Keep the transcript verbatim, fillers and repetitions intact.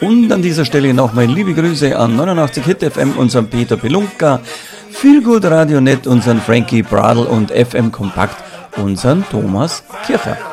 Und an dieser Stelle nochmal liebe Grüße an neunundachtzig Hit F M, unseren Peter Pelunka, Feelgood Radio Net, unseren Frankie Bradl und F M Kompakt, unseren Thomas Kircher.